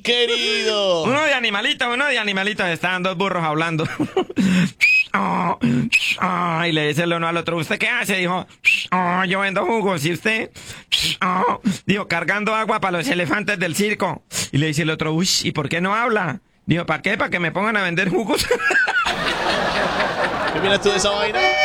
querido. Uno de animalitos, estaban dos burros hablando. Y le dice el uno al otro, ¿usted qué hace? Dijo, yo vendo jugos, ¿y usted? Dijo, cargando agua para los elefantes del circo. Y le dice el otro, uy, ¿y por qué no habla? Dijo, ¿para qué? ¿Para que me pongan a vender jugos? ¿Qué opinas tú de esa vaina?